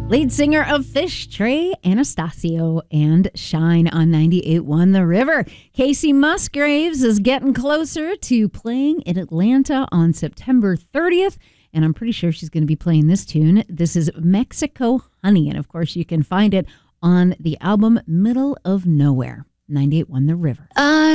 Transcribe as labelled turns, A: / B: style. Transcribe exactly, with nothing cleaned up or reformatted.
A: Lead singer of Fish, Trey Anastasio, and Shine on ninety-eight point one The River. Casey Musgraves is getting closer to playing in Atlanta on September thirtieth, and I'm pretty sure she's going to be playing this tune. This is Mexico Honey, and of course you can find it on the album Middle of Nowhere. ninety-eight point one The River.
B: I